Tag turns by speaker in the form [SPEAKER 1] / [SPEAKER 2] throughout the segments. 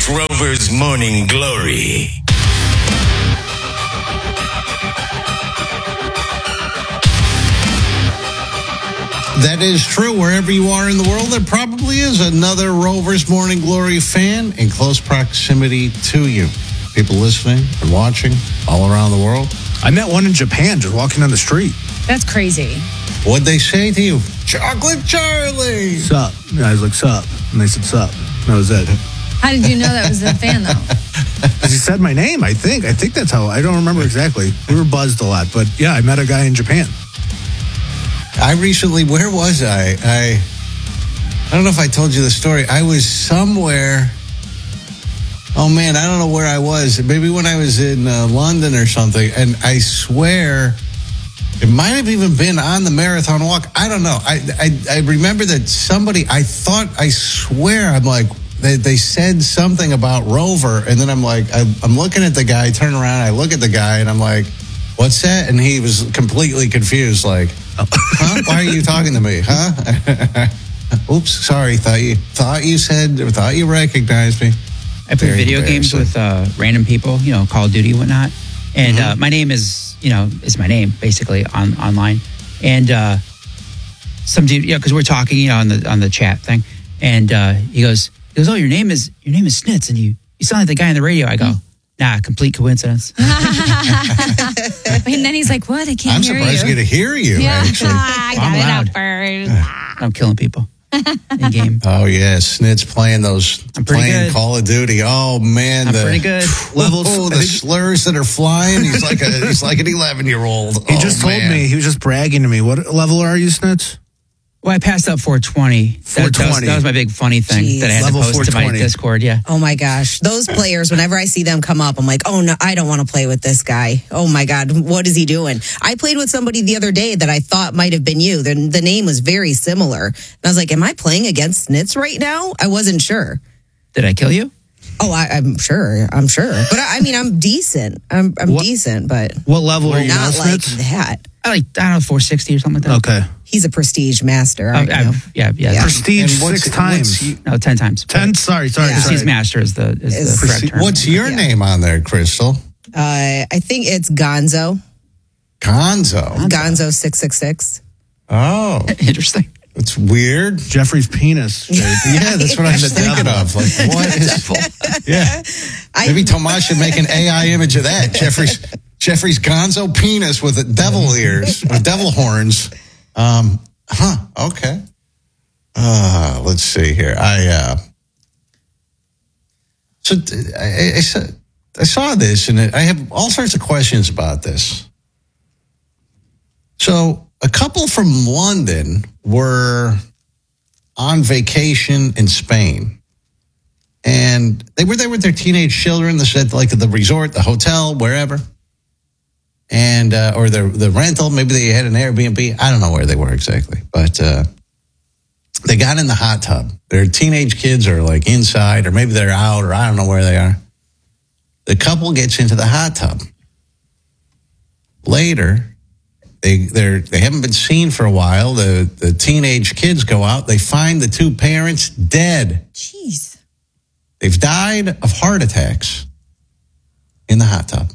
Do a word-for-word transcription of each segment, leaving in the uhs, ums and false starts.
[SPEAKER 1] It's Rover's Morning Glory.
[SPEAKER 2] That is true. Wherever you are in the world, there probably is another Rover's Morning Glory fan in close proximity to you. People listening and watching all around the world.
[SPEAKER 3] I met one in Japan just walking down the street.
[SPEAKER 4] That's crazy.
[SPEAKER 2] What'd they say to you? Chocolate Charlie!
[SPEAKER 3] Sup? And I was like, sup. And they said, sup. And that was it.
[SPEAKER 4] How did you know that was the fan, though?
[SPEAKER 3] He said my name, I think. I think that's how. I don't remember exactly. We were buzzed a lot. But yeah, I met a guy in Japan.
[SPEAKER 2] I recently, where was I? I I don't know if I told you the story. I was somewhere. Oh, man, I don't know where I was. Maybe when I was in uh, London or something. And I swear, it might have even been on the marathon walk. I don't know. I I, I remember that somebody, I thought, I swear, I'm like, they, they said something about Rover. And then I'm like, I, I'm looking at the guy, turn around, I look at the guy, and I'm like, what's that? And he was completely confused, like, huh? Why are you talking to me? Huh? Oops, sorry. Thought you thought you said or thought you recognized me.
[SPEAKER 5] I play
[SPEAKER 2] Very
[SPEAKER 5] video games with uh, random people, you know, Call of Duty and whatnot. And mm-hmm. uh, my name is, you know, is my name basically on online. And uh, some dude, you know, because we're talking, you know, on the on the chat thing, and uh, he goes, he goes, oh, your name is your name is Snitz, and you you sound like the guy on the radio. I go, nah, complete coincidence.
[SPEAKER 4] And then he's like, what? I can't
[SPEAKER 2] I'm
[SPEAKER 4] hear you.
[SPEAKER 2] I'm surprised to get to hear you,
[SPEAKER 4] yeah.
[SPEAKER 2] actually.
[SPEAKER 4] I got
[SPEAKER 5] I'm
[SPEAKER 4] it
[SPEAKER 5] loud.
[SPEAKER 4] out first.
[SPEAKER 5] I'm killing people in game.
[SPEAKER 2] Oh, yeah, Snitz playing those,
[SPEAKER 5] I'm pretty
[SPEAKER 2] playing
[SPEAKER 5] good.
[SPEAKER 2] Call of Duty. Oh, man.
[SPEAKER 5] I'm
[SPEAKER 2] the,
[SPEAKER 5] pretty good.
[SPEAKER 3] Levels.
[SPEAKER 2] Oh, the slurs that are flying. He's like a he's like an eleven-year-old.
[SPEAKER 3] He
[SPEAKER 2] oh,
[SPEAKER 3] just told
[SPEAKER 2] man.
[SPEAKER 3] me, he was just bragging to me. What level are you, Snitz?
[SPEAKER 5] Well, I passed out four twenty. That, that, was, that was my big funny thing
[SPEAKER 6] Jeez.
[SPEAKER 5] that I had
[SPEAKER 3] Level
[SPEAKER 5] to post to my
[SPEAKER 3] four twenty.
[SPEAKER 5] Discord. Yeah.
[SPEAKER 6] Oh my gosh. Those players, whenever I see them come up, I'm like, oh no, I don't want to play with this guy. Oh my God, what is he doing? I played with somebody the other day that I thought might have been you. The, the name was very similar. And I was like, am I playing against Snitz right now? I wasn't sure.
[SPEAKER 5] Did I kill you?
[SPEAKER 6] Oh, I, I'm sure. I'm sure. But I, I mean, I'm decent. I'm, I'm
[SPEAKER 3] What-
[SPEAKER 6] decent, but
[SPEAKER 3] What level are you now,
[SPEAKER 6] not like
[SPEAKER 3] Snitz?
[SPEAKER 6] that.
[SPEAKER 5] I like, I don't know, four sixty or something like that.
[SPEAKER 3] Okay.
[SPEAKER 6] He's a prestige master.
[SPEAKER 5] Oh,
[SPEAKER 6] Aren't you?
[SPEAKER 5] I've- yeah, yeah.
[SPEAKER 6] Yeah.
[SPEAKER 3] Prestige
[SPEAKER 2] And what's-
[SPEAKER 3] six times.
[SPEAKER 2] what's-
[SPEAKER 5] No, ten times.
[SPEAKER 3] Ten? Sorry, sorry.
[SPEAKER 6] Yeah.
[SPEAKER 3] sorry.
[SPEAKER 5] Prestige master is the, is
[SPEAKER 6] Is-
[SPEAKER 5] the correct term.
[SPEAKER 2] What's your
[SPEAKER 6] Yeah.
[SPEAKER 2] name on there, Crystal?
[SPEAKER 6] Uh, I think it's Gonzo.
[SPEAKER 2] Gonzo.
[SPEAKER 6] Gonzo six six six.
[SPEAKER 2] Oh,
[SPEAKER 5] Interesting.
[SPEAKER 2] it's weird.
[SPEAKER 3] Jeffrey's penis.
[SPEAKER 2] Yeah, that's what I was thinking of. Like, what is? Yeah, maybe Tomas should make an A I image of that. Jeffrey's Jeffrey's Gonzo penis with devil ears, with devil horns. Um, huh? Okay. Uh, let's see here. I uh, so I, I, saw, I saw this, and I have all sorts of questions about this. So, a couple from London were on vacation in Spain. And they were there with their teenage children. They said, like, the resort, the hotel, wherever. And, uh, or the, the rental. Maybe they had an Airbnb. I don't know where they were exactly. But uh, they got in the hot tub. Their teenage kids are, like, inside, or maybe they're out, or I don't know where they are. The couple gets into the hot tub. Later, They they're they haven't been seen for a while. The the teenage kids go out. They find the two parents dead.
[SPEAKER 6] Jeez.
[SPEAKER 2] They've died of heart attacks in the hot tub.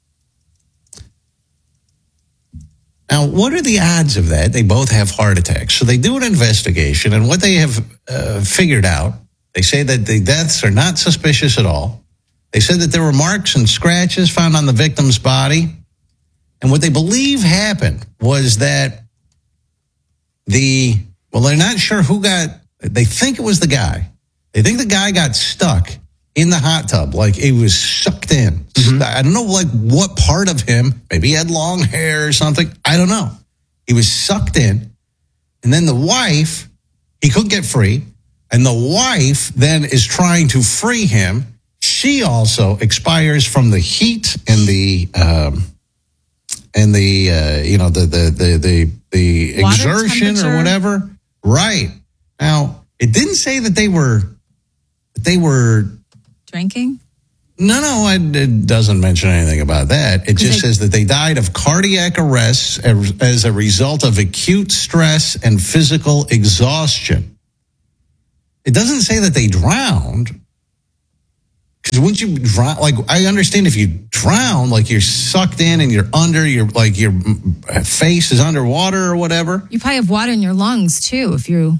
[SPEAKER 2] Now, what are the odds of that? They both have heart attacks. So they do an investigation, and what they have uh, figured out, they say that the deaths are not suspicious at all. They said that there were marks and scratches found on the victim's body. And what they believe happened was that the, well, they're not sure who got, they think it was the guy. They think the guy got stuck in the hot tub, like it was sucked in. Mm-hmm. I don't know, like, what part of him, maybe he had long hair or something. I don't know. He was sucked in. And then the wife, he couldn't get free. And the wife then is trying to free him. She also expires from the heat and the, um, and the, uh, you know, the, the, the, the, the exertion or whatever. Right. Now, it didn't say that they were, they were
[SPEAKER 4] Drinking?
[SPEAKER 2] No, no, it, it doesn't mention anything about that. It just
[SPEAKER 4] they,
[SPEAKER 2] says that they died of cardiac arrest as, as a result of acute stress and physical exhaustion. It doesn't say that they drowned. Because wouldn't you drown? Like, I understand if you drown, like you're sucked in and you're under, your like your face is underwater or whatever.
[SPEAKER 4] You probably have water in your lungs too if you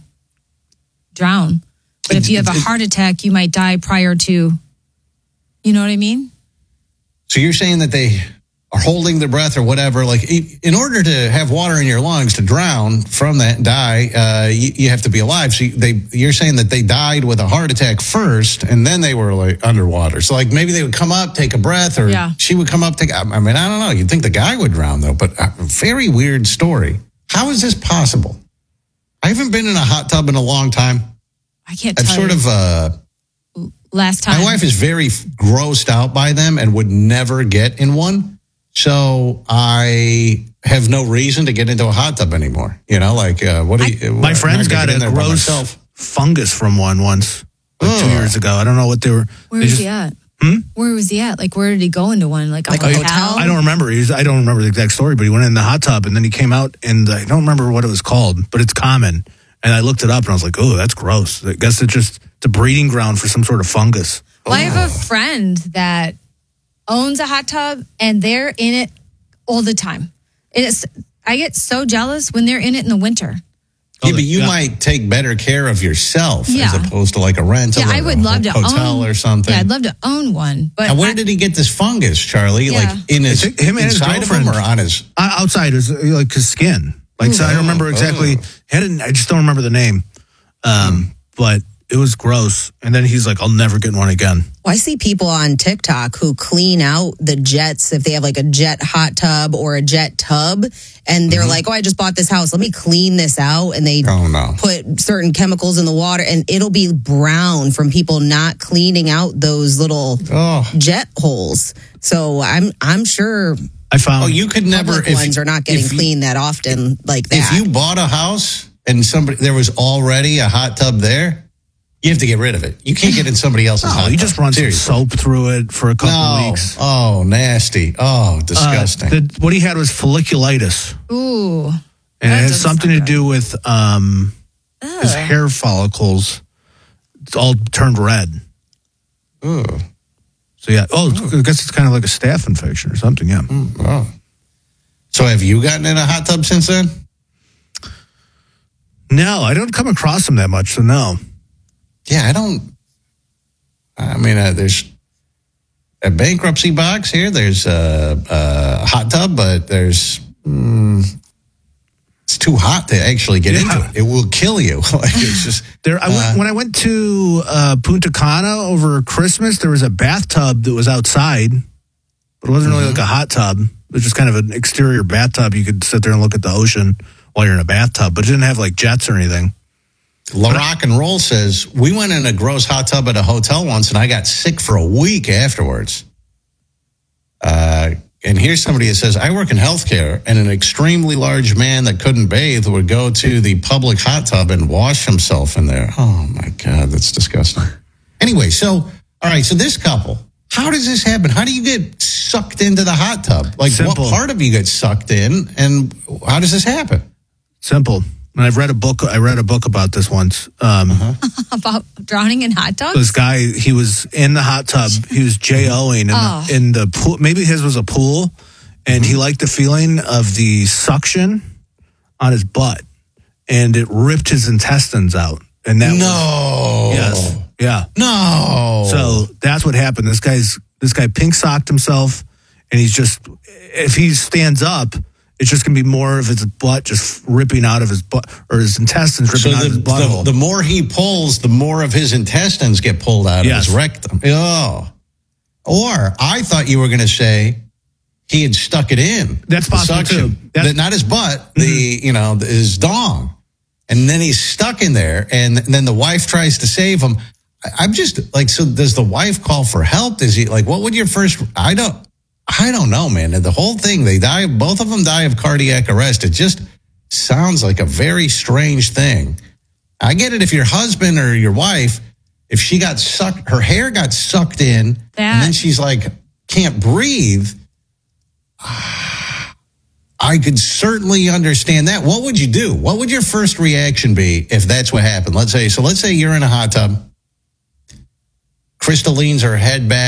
[SPEAKER 4] drown. But if you have a heart attack, you might die prior to, you know what I mean?
[SPEAKER 2] So you're saying that they are holding their breath or whatever. Like, in order to have water in your lungs to drown from that and die, uh, you, you have to be alive. So they, you're saying that they died with a heart attack first, and then they were like underwater. So like maybe they would come up, take a breath, or
[SPEAKER 4] Yeah.
[SPEAKER 2] she would come up, take. I mean, I don't know. You'd think the guy would drown though, but a very weird story. How is this possible? I haven't been in a hot tub in a long time.
[SPEAKER 4] I can't
[SPEAKER 2] I've
[SPEAKER 4] tell
[SPEAKER 2] sort
[SPEAKER 4] you.
[SPEAKER 2] of. Uh,
[SPEAKER 4] Last time.
[SPEAKER 2] My wife is very grossed out by them and would never get in one. So I have no reason to get into a hot tub anymore. You know, like uh, what do you?
[SPEAKER 3] My
[SPEAKER 2] I'm
[SPEAKER 3] friends
[SPEAKER 2] not gonna
[SPEAKER 3] got
[SPEAKER 2] get in
[SPEAKER 3] a
[SPEAKER 2] there by
[SPEAKER 3] gross
[SPEAKER 2] myself.
[SPEAKER 3] fungus from one once, like two
[SPEAKER 2] Ugh.
[SPEAKER 3] years ago. I don't know what they were.
[SPEAKER 4] Where
[SPEAKER 3] they
[SPEAKER 4] was
[SPEAKER 3] just-
[SPEAKER 4] he at?
[SPEAKER 3] Hmm?
[SPEAKER 4] Where was he at? Like, where did he go into one? Like, a
[SPEAKER 6] Like a
[SPEAKER 4] hotel?
[SPEAKER 6] hotel?
[SPEAKER 3] I don't remember. He was, I don't remember the exact story, but he went in the hot tub and then he came out and I don't remember what it was called, but it's common. And I looked it up and I was like, oh, that's gross. I guess it's just it's a breeding ground for some sort of fungus.
[SPEAKER 4] Well, I have a friend that owns a hot tub and they're in it all the time. It is. I get so jealous when they're in it in the winter.
[SPEAKER 2] Yeah, but you
[SPEAKER 3] Yeah.
[SPEAKER 2] might take better care of yourself as
[SPEAKER 4] Yeah.
[SPEAKER 2] opposed to like a rental
[SPEAKER 4] Yeah, I
[SPEAKER 2] or
[SPEAKER 4] would
[SPEAKER 2] a
[SPEAKER 4] love to
[SPEAKER 2] hotel
[SPEAKER 4] own
[SPEAKER 2] or something.
[SPEAKER 4] Yeah, I'd love to own one. But
[SPEAKER 2] Now, where
[SPEAKER 4] I-
[SPEAKER 2] did he get this fungus, Charlie?
[SPEAKER 4] Yeah.
[SPEAKER 2] Like in his
[SPEAKER 3] I think him and his
[SPEAKER 2] inside of him
[SPEAKER 3] girlfriend.
[SPEAKER 2] or on his?
[SPEAKER 3] Uh, outside is uh, like his skin. Like so I don't remember exactly. He had a- I just don't remember the name. Um, but it was gross. And then he's like, I'll never get one again.
[SPEAKER 6] Well, I see people on TikTok who clean out the jets if they have like a jet hot tub or a jet tub, and they're like, "Oh, I just bought this house. Let me clean this out." And they
[SPEAKER 2] Oh no!
[SPEAKER 6] put certain chemicals in the water, and it'll be brown from people not cleaning out those little
[SPEAKER 2] Oh.
[SPEAKER 6] jet holes. So I'm I'm sure
[SPEAKER 3] I found.
[SPEAKER 2] Oh, you could never.
[SPEAKER 6] public
[SPEAKER 2] If,
[SPEAKER 6] ones are not getting
[SPEAKER 2] if you-
[SPEAKER 6] cleaned that often like that.
[SPEAKER 2] If you bought a house and somebody there was already a hot tub there, you have to get rid of it. You can't get in somebody else's
[SPEAKER 3] No,
[SPEAKER 2] hot
[SPEAKER 3] you
[SPEAKER 2] tub.
[SPEAKER 3] just run some
[SPEAKER 2] Seriously.
[SPEAKER 3] soap through it for a couple
[SPEAKER 2] No.
[SPEAKER 3] weeks.
[SPEAKER 2] Oh, nasty. Oh,
[SPEAKER 3] Uh,
[SPEAKER 2] disgusting.
[SPEAKER 3] the, what he had was folliculitis,
[SPEAKER 4] Ooh.
[SPEAKER 3] and
[SPEAKER 4] That
[SPEAKER 3] it has
[SPEAKER 4] doesn't
[SPEAKER 3] something to
[SPEAKER 4] sound
[SPEAKER 3] do with um, his hair follicles. It's all turned red.
[SPEAKER 2] Ooh.
[SPEAKER 3] So yeah. Oh, I guess it's kind of like a staph infection or something. Yeah.
[SPEAKER 2] Oh. So have you gotten in a hot tub since then?
[SPEAKER 3] No, I don't come across him that much. So no.
[SPEAKER 2] Yeah, I don't. I mean, uh, there's a bankruptcy box here. There's a, a hot tub, but there's mm, it's too hot to actually get
[SPEAKER 3] Yeah.
[SPEAKER 2] into it. It will kill you. Like it's just
[SPEAKER 3] There, I went,
[SPEAKER 2] Uh,
[SPEAKER 3] when I went to uh, Punta Cana over Christmas, there was a bathtub that was outside, but it wasn't really like a hot tub. It was just kind of an exterior bathtub. You could sit there and look at the ocean while you're in a bathtub, but it didn't have like jets or anything.
[SPEAKER 2] La Rock and Roll says we went in a gross hot tub at a hotel once, and I got sick for a week afterwards. Uh, and here's somebody that says I work in healthcare, and an extremely large man that couldn't bathe would go to the public hot tub and wash himself in there. Oh my God, that's disgusting. Anyway, so all right, so this couple, how does this happen? How do you get sucked into the hot tub? Like,
[SPEAKER 3] Simple.
[SPEAKER 2] what part of you gets sucked in, and how does this happen?
[SPEAKER 3] Simple. And I've read a book. I read a book about this once. Um,
[SPEAKER 4] About drowning in hot tubs?
[SPEAKER 3] This guy, he was in the hot tub. He was J O-ing in,
[SPEAKER 4] Oh.
[SPEAKER 3] the, in the pool. Maybe his was a pool, and he liked the feeling of the suction on his butt, and it ripped his intestines out. And that was,
[SPEAKER 2] No.
[SPEAKER 3] yes, yeah.
[SPEAKER 2] No.
[SPEAKER 3] So that's what happened. This guy's this guy pink socked himself, and he's just if he stands up, it's just gonna be more of his butt just ripping out of his butt or his intestines ripping
[SPEAKER 2] So
[SPEAKER 3] out
[SPEAKER 2] the,
[SPEAKER 3] of his butthole.
[SPEAKER 2] the, the more he pulls, the more of his intestines get pulled out
[SPEAKER 3] Yes.
[SPEAKER 2] of his rectum. Oh. Or I thought you were going to say he had stuck it in.
[SPEAKER 3] That's
[SPEAKER 2] the
[SPEAKER 3] possible,
[SPEAKER 2] suction.
[SPEAKER 3] too. That's-
[SPEAKER 2] That- not his butt, the you know his dong, and then he's stuck in there, and then the wife tries to save him. I- I'm just like, so does the wife call for help? Does he like? What would your first? I don't. I don't know, man. The whole thing, they die. Both of them die of cardiac arrest. It just sounds like a very strange thing. I get it if your husband or your wife, if she got sucked, her hair got sucked in, and
[SPEAKER 4] That-
[SPEAKER 2] then she's like, can't breathe. I could certainly understand that. What would you do? What would your first reaction be if that's what happened? Let's say, so let's say you're in a hot tub. Crystal leans her head back.